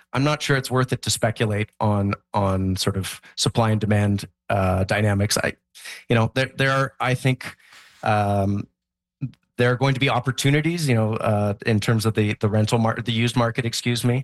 I'm not sure it's worth it to speculate on sort of supply and demand dynamics. There are, I think, there are going to be opportunities, in terms of the rental market, the used market, excuse me,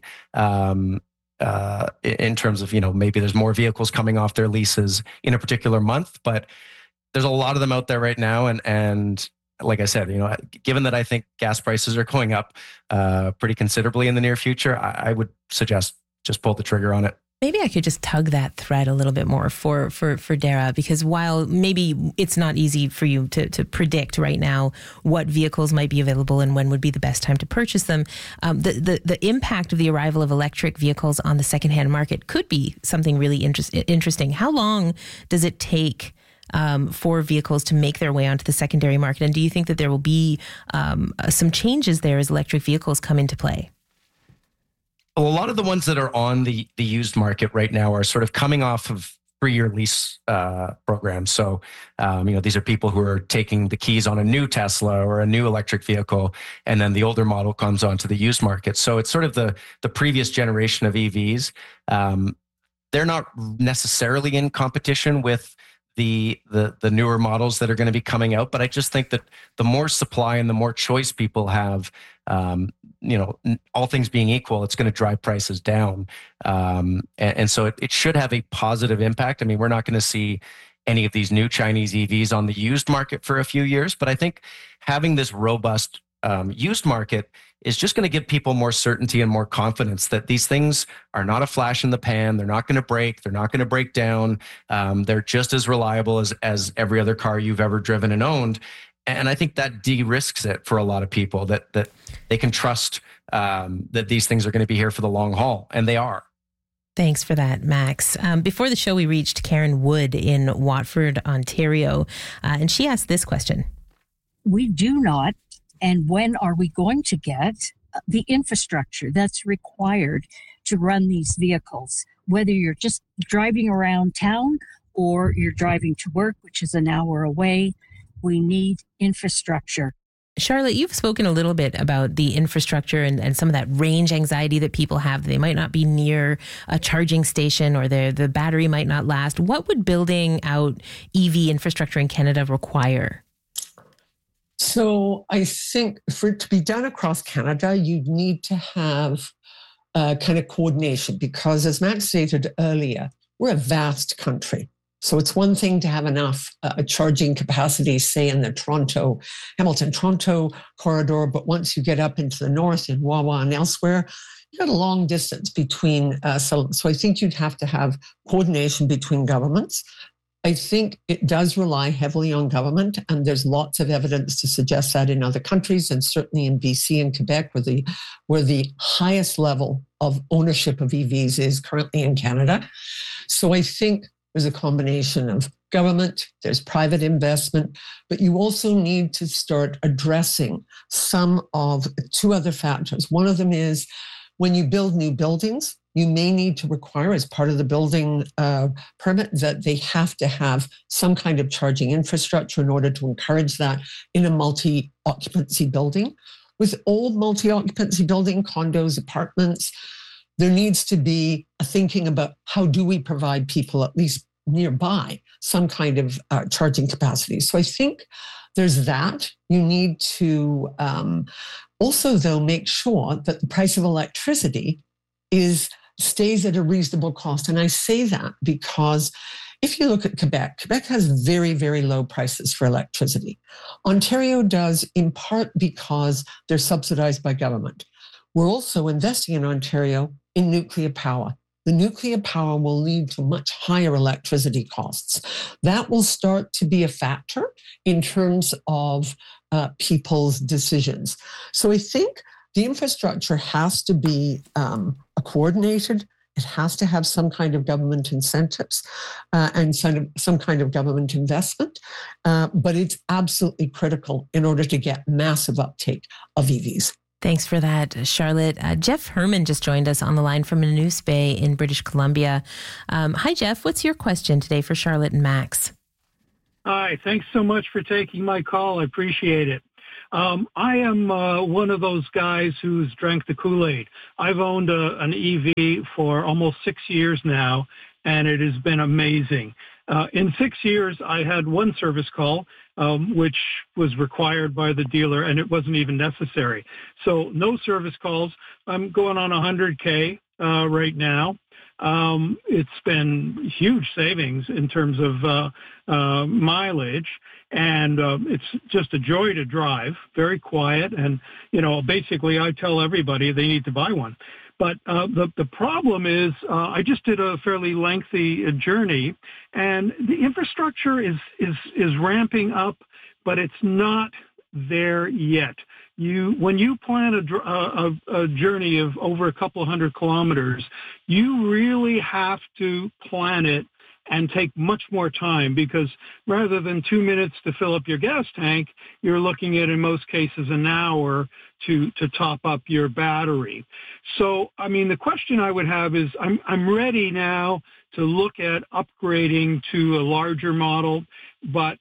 in terms of, maybe there's more vehicles coming off their leases in a particular month, but there's a lot of them out there right now. And like I said, given that I think gas prices are going up pretty considerably in the near future, I would suggest just pull the trigger on it. Maybe I could just tug that thread a little bit more for Dara, because while maybe it's not easy for you to predict right now what vehicles might be available and when would be the best time to purchase them, the impact of the arrival of electric vehicles on the secondhand market could be something really interesting. How long does it take for vehicles to make their way onto the secondary market? And do you think that there will be some changes there as electric vehicles come into play? Well, a lot of the ones that are on the used market right now are sort of coming off of 3-year lease programs. So, these are people who are taking the keys on a new Tesla or a new electric vehicle, and then the older model comes onto the used market. So it's sort of the previous generation of EVs. They're not necessarily in competition with the newer models that are going to be coming out. But I just think that the more supply and the more choice people have, all things being equal, it's going to drive prices down. And so it should have a positive impact. I mean, we're not going to see any of these new Chinese EVs on the used market for a few years, but I think having this robust used market is just going to give people more certainty and more confidence that these things are not a flash in the pan. They're not going to break. They're not going to break down. They're just as reliable as every other car you've ever driven and owned. And I think that de-risks it for a lot of people, that they can trust that these things are going to be here for the long haul, and they are. Thanks for that, Max. Before the show, we reached Karen Wood in Watford, Ontario, and she asked this question. We do not, and when are we going to get the infrastructure that's required to run these vehicles? Whether you're just driving around town or you're driving to work, which is an hour away, we need infrastructure. Charlotte, you've spoken a little bit about the infrastructure and some of that range anxiety that people have. They might not be near a charging station, or the battery might not last. What would building out EV infrastructure in Canada require? So I think for it to be done across Canada, you'd need to have kind of coordination, because as Max stated earlier, we're a vast country. So it's one thing to have enough charging capacity, say in the Hamilton-Toronto corridor, but once you get up into the north in Wawa and elsewhere, you got a long distance between settlements. So I think you'd have to have coordination between governments. I think it does rely heavily on government, and there's lots of evidence to suggest that in other countries, and certainly in BC and Quebec, where the highest level of ownership of EVs is currently in Canada. So I think there's a combination of government, there's private investment, but you also need to start addressing some of 2 other factors. One of them is when you build new buildings, you may need to require, as part of the building permit, that they have to have some kind of charging infrastructure in order to encourage that in a multi-occupancy building. With old multi-occupancy building, condos, apartments, there needs to be a thinking about how do we provide people, at least nearby, some kind of charging capacity. So I think there's that. You need to also, though, make sure that the price of electricity stays at a reasonable cost. And I say that because if you look at Quebec, Quebec has very, very low prices for electricity. Ontario does, in part because they're subsidized by government. We're also investing in Ontario in nuclear power. The nuclear power will lead to much higher electricity costs. That will start to be a factor in terms of people's decisions. So I think the infrastructure has to be coordinated. It has to have some kind of government incentives and some kind of government investment. But it's absolutely critical in order to get massive uptake of EVs. Thanks for that, Charlotte. Jeff Herman just joined us on the line from Anoose Bay in British Columbia. Hi, Jeff. What's your question today for Charlotte and Max? Hi. Thanks so much for taking my call. I appreciate it. I am one of those guys who's drank the Kool-Aid. I've owned an EV for almost 6 years now, and it has been amazing. In 6 years, I had one service call, which was required by the dealer, and it wasn't even necessary. So no service calls. I'm going on 100K right now. It's been huge savings in terms of mileage, and it's just a joy to drive, very quiet. And, basically I tell everybody they need to buy one. But the problem is I just did a fairly lengthy journey, and the infrastructure is ramping up, but it's not there yet. When you plan a journey of over a couple hundred kilometers, you really have to plan it and take much more time, because rather than 2 minutes to fill up your gas tank, you're looking at, in most cases, an hour to top up your battery. So, the question I would have is, I'm ready now to look at upgrading to a larger model, but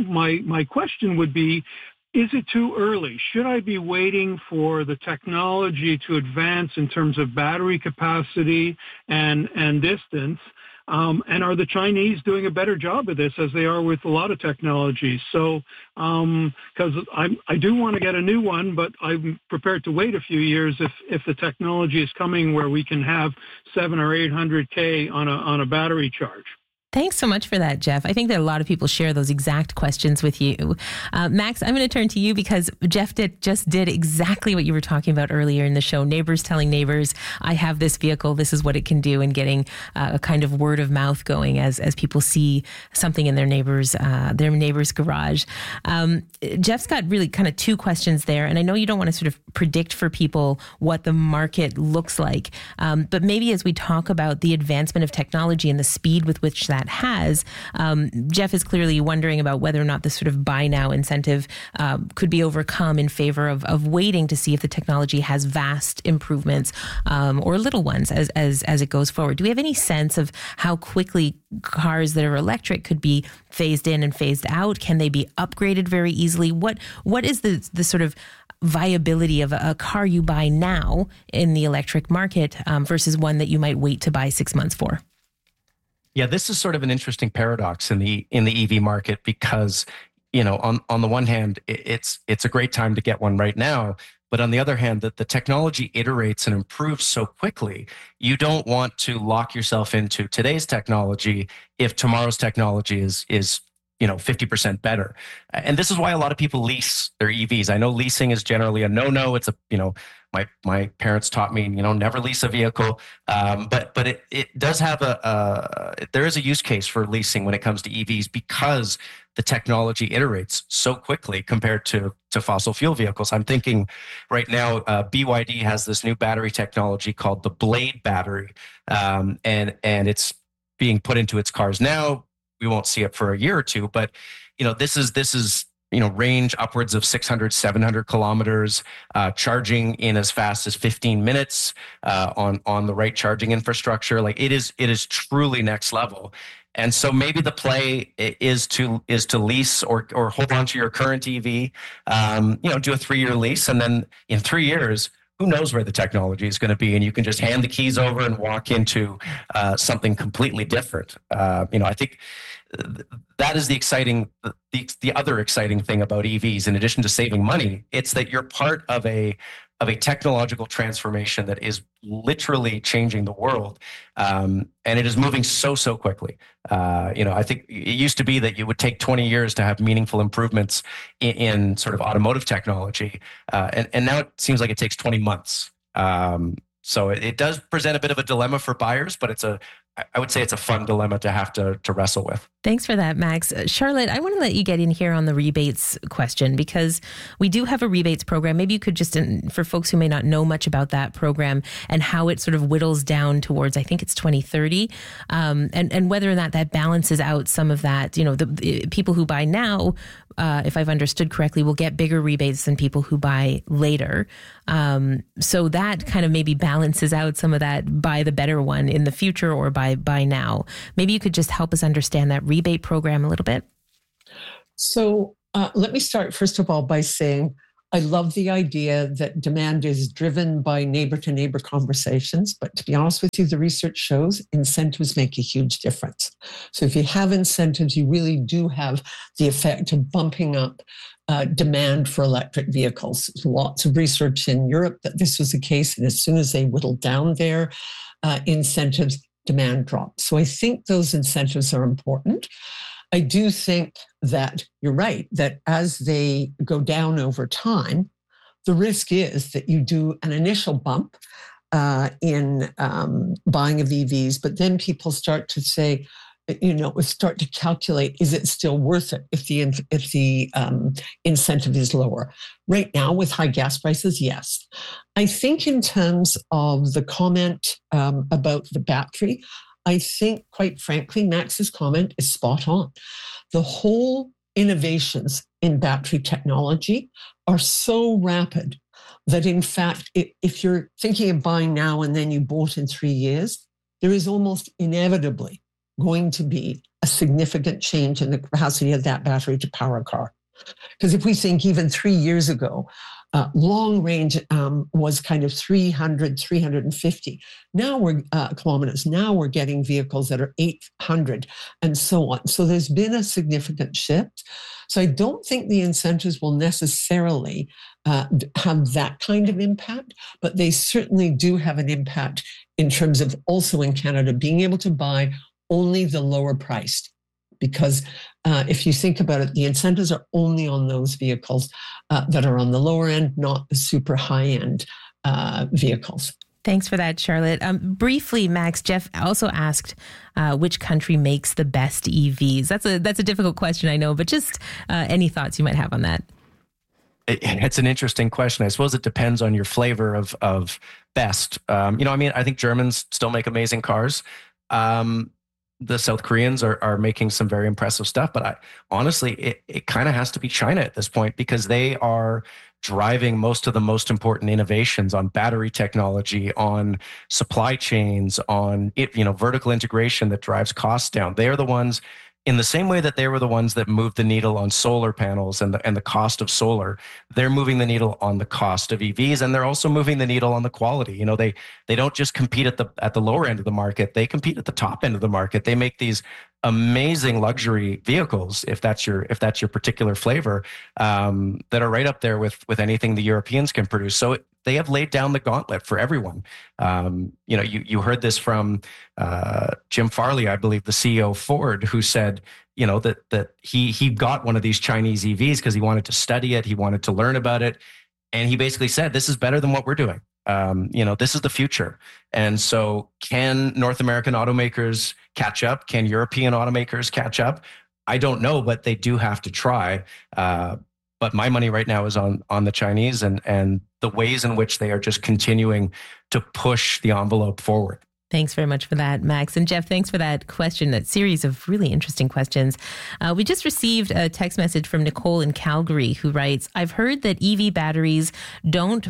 my question would be, is it too early? Should I be waiting for the technology to advance in terms of battery capacity and distance? And are the Chinese doing a better job of this, as they are with a lot of technologies? So, because I do want to get a new one, but I'm prepared to wait a few years if the technology is coming where we can have 700 or 800K on a battery charge. Thanks so much for that, Jeff. I think that a lot of people share those exact questions with you. Max, I'm going to turn to you because Jeff just did exactly what you were talking about earlier in the show. Neighbors telling neighbors, I have this vehicle, this is what it can do, and getting a kind of word of mouth going as people see something in their neighbor's garage. Jeff's got really kind of two questions there, and I know you don't want to sort of predict for people what the market looks like, but maybe as we talk about the advancement of technology and the speed with which that has, Jeff is clearly wondering about whether or not this sort of buy now incentive could be overcome in favor of waiting to see if the technology has vast improvements or little ones as it goes forward. Do we have any sense of how quickly cars that are electric could be phased in and phased out? Can they be upgraded very easily? What is the sort of viability of a car you buy now in the electric market versus one that you might wait to buy 6 months for? Yeah, this is sort of an interesting paradox in the EV market because, on the one hand, it's a great time to get one right now. But on the other hand, that the technology iterates and improves so quickly, you don't want to lock yourself into today's technology if tomorrow's technology is 50% better. And this is why a lot of people lease their EVs. I know leasing is generally a no-no. It's my parents taught me, never lease a vehicle. But it does have there is a use case for leasing when it comes to EVs because the technology iterates so quickly compared to fossil fuel vehicles. I'm thinking right now, BYD has this new battery technology called the Blade battery. And it's being put into its cars now. We won't see it for a year or two, but this is range upwards of 600, 700 kilometers, charging in as fast as 15 minutes on the right charging infrastructure. Like it is truly next level. And so maybe the play is to lease or hold on to your current EV, do a 3-year lease, and then in 3 years, who knows where the technology is going to be, and you can just hand the keys over and walk into something completely different. I think that is the other exciting thing about EVs. In addition to saving money, it's that you're part of a technological transformation that is literally changing the world, and it is moving so quickly. I think it used to be that you would take 20 years to have meaningful improvements in sort of automotive technology, and now it seems like it takes 20 months. So it does present a bit of a dilemma for buyers, but I would say it's a fun dilemma to have to wrestle with. Thanks for that, Max. Charlotte, I want to let you get in here on the rebates question because we do have a rebates program. Maybe you could just, for folks who may not know much about that program and how it sort of whittles down towards, I think it's 2030, and whether or not that balances out some of that, the people who buy now, if I've understood correctly, will get bigger rebates than people who buy later. So that kind of maybe balances out some of that buy the better one in the future or buy now. Maybe you could just help us understand that rebate program a little bit. So let me start, first of all, by saying I love the idea that demand is driven by neighbor-to-neighbor conversations. But to be honest with you, the research shows incentives make a huge difference. So if you have incentives, you really do have the effect of bumping up demand for electric vehicles. There's lots of research in Europe that this was the case. And as soon as they whittled down their incentives, demand dropped. So I think those incentives are important. I do think that you're right, that as they go down over time, the risk is that you do an initial bump in buying of EVs, but then people start to say, start to calculate, is it still worth it if the incentive is lower? Right now, with high gas prices, yes. I think in terms of the comment about the battery, I think, quite frankly, Max's comment is spot on. The whole innovations in battery technology are so rapid that, in fact, if you're thinking of buying now and then you bought in 3 years, there is almost inevitably going to be a significant change in the capacity of that battery to power a car. Because if we think even 3 years ago, long range was kind of 300, 350. Now we're kilometers. Now we're getting vehicles that are 800 and so on. So there's been a significant shift. So I don't think the incentives will necessarily have that kind of impact, but they certainly do have an impact in terms of also in Canada being able to buy only the lower priced. Because if you think about it, the incentives are only on those vehicles that are on the lower end, not the super high-end vehicles. Thanks for that, Charlotte. Briefly, Max, Jeff also asked which country makes the best EVs. That's a difficult question, I know, but just any thoughts you might have on that. It's an interesting question. I suppose it depends on your flavor of best. I think Germans still make amazing cars. The South Koreans are making some very impressive stuff, but honestly, it kind of has to be China at this point because they are driving most of the most important innovations on battery technology, on supply chains, on vertical integration that drives costs down. They are the ones, in the same way that they were the ones that moved the needle on solar panels and the cost of solar, they're moving the needle on the cost of EVs, and they're also moving the needle on the quality. They don't just compete at the lower end of the market; they compete at the top end of the market. They make these amazing luxury vehicles, if that's your particular flavor, that are right up there with anything the Europeans can produce. So they have laid down the gauntlet for everyone. You heard this from Jim Farley, I believe, the CEO of Ford, who said, that he got one of these Chinese EVs because he wanted to study it, he wanted to learn about it, and he basically said, "This is better than what we're doing. This is the future." And so, can North American automakers catch up? Can European automakers catch up? I don't know, but they do have to try. But my money right now is on the Chinese and the ways in which they are just continuing to push the envelope forward. Thanks very much for that, Max. And Jeff, thanks for that question, that series of really interesting questions. We just received a text message from Nicole in Calgary who writes, "I've heard that EV batteries don't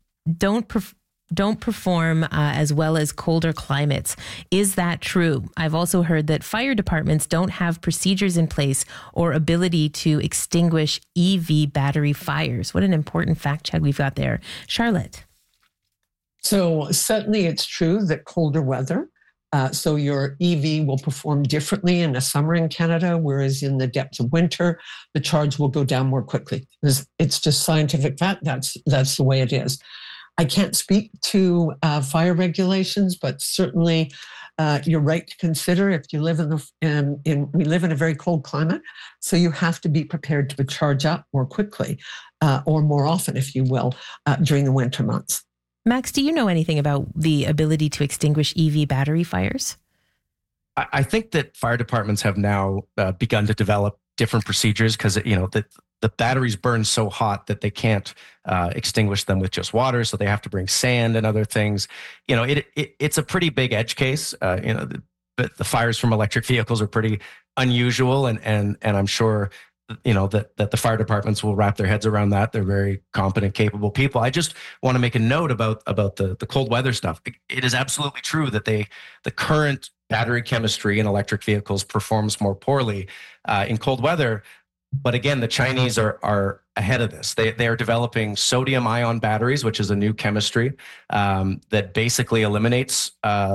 perform as well as colder climates. Is that true? I've also heard that fire departments don't have procedures in place or ability to extinguish EV battery fires." What an important fact check we've got there. Charlotte. So certainly it's true that colder weather, so your EV will perform differently in the summer in Canada, whereas in the depths of winter, the charge will go down more quickly. It's just scientific fact. That's the way it is. I can't speak to fire regulations, but certainly you're right to consider if you live we live in a very cold climate, so you have to be prepared to charge up more quickly or more often, if you will, during the winter months. Max, do you know anything about the ability to extinguish EV battery fires? I think that fire departments have now begun to develop different procedures because the batteries burn so hot that they can't extinguish them with just water, so they have to bring sand and other things. It's a pretty big edge case. But the fires from electric vehicles are pretty unusual, and I'm sure that the fire departments will wrap their heads around that. They're very competent, capable people. I just want to make a note about the cold weather stuff. It is absolutely true that the current battery chemistry in electric vehicles performs more poorly in cold weather. But again, the Chinese are ahead of this. They are developing sodium ion batteries, which is a new chemistry that basically eliminates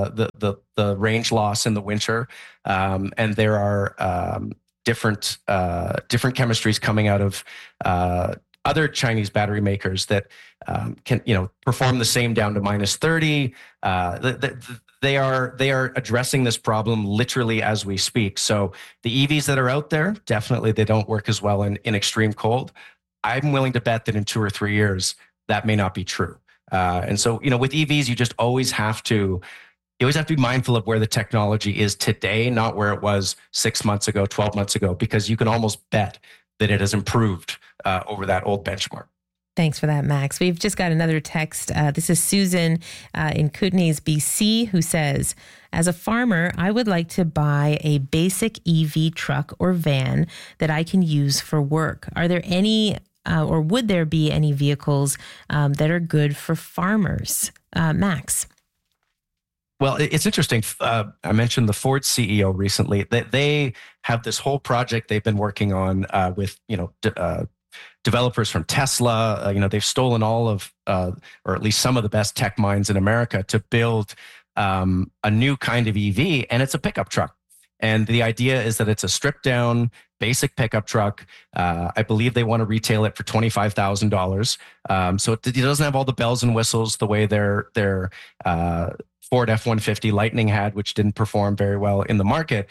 the range loss in the winter. And there are different chemistries coming out of other Chinese battery makers that can perform the same down to -30. They are addressing this problem literally as we speak. So the EVs that are out there, definitely they don't work as well in extreme cold. I'm willing to bet that in 2 or 3 years, that may not be true. And so, with EVs, you always have to be mindful of where the technology is today, not where it was 6 months ago, 12 months ago, because you can almost bet that it has improved over that old benchmark. Thanks for that, Max. We've just got another text. This is Susan in Kootenays, BC, who says, as a farmer, I would like to buy a basic EV truck or van that I can use for work. Are there any or would there be any vehicles that are good for farmers? Max? Well, it's interesting. I mentioned the Ford CEO recently. That they have this whole project they've been working on with developers from Tesla. They've stolen all of, or at least some of the best tech minds in America to build a new kind of EV, and it's a pickup truck. And the idea is that it's a stripped down basic pickup truck. I believe they want to retail it for $25,000. So it doesn't have all the bells and whistles the way their Ford F-150 Lightning had, which didn't perform very well in the market.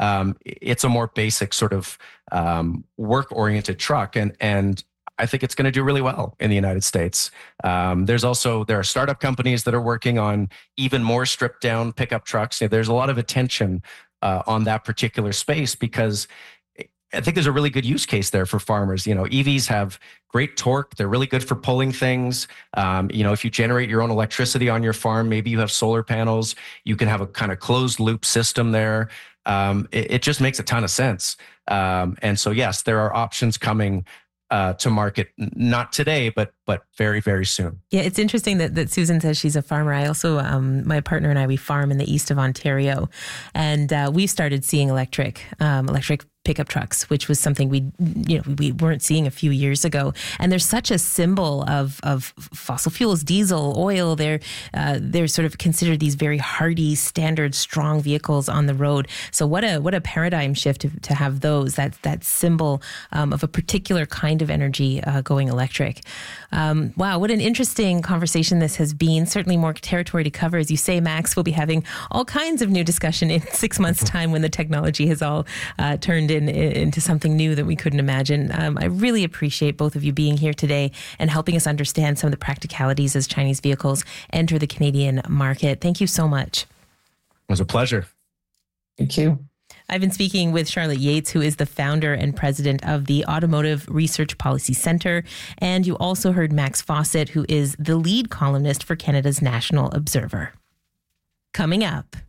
It's a more basic sort of work-oriented truck, and I think it's going to do really well in the United States. There are startup companies that are working on even more stripped down pickup trucks. There's a lot of attention on that particular space because I think there's a really good use case there for farmers. EVs have great torque. They're really good for pulling things. If you generate your own electricity on your farm, maybe you have solar panels, you can have a kind of closed loop system there. It just makes a ton of sense. And so, yes, there are options coming to market, not today, but very, very soon. Yeah, it's interesting that Susan says she's a farmer. I also, my partner and I, we farm in the east of Ontario, and we started seeing electric pickup trucks, which was something we weren't seeing a few years ago. And they're such a symbol of fossil fuels, diesel, oil. They're sort of considered these very hardy, standard, strong vehicles on the road. So what a paradigm shift to have those. That symbol of a particular kind of energy going electric. Wow, what an interesting conversation this has been. Certainly more territory to cover. As you say, Max, we'll be having all kinds of new discussion in 6 months' time when the technology has all turned into something new that we couldn't imagine. I really appreciate both of you being here today and helping us understand some of the practicalities as Chinese vehicles enter the Canadian market. Thank you so much. It was a pleasure. Thank you. I've been speaking with Charlotte Yates, who is the founder and president of the Automotive Research Policy Centre. And you also heard Max Fawcett, who is the lead columnist for Canada's National Observer. Coming up.